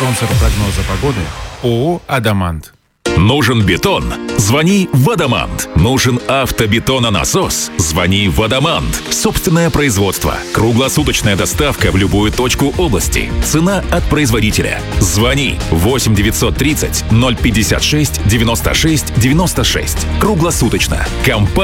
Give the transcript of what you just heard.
Спонсор прогноза погоды ООО «Адамант». Нужен бетон? Звони в «Адамант». Нужен автобетононасос? Звони в «Адамант». Собственное производство. Круглосуточная доставка в любую точку области. Цена от производителя. Звони 8 930 056 96 96. Круглосуточно. Компания